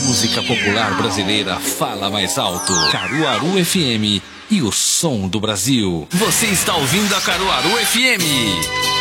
música popular brasileira fala mais alto. Caruaru FM e o som do Brasil. Você está ouvindo a Caruaru FM.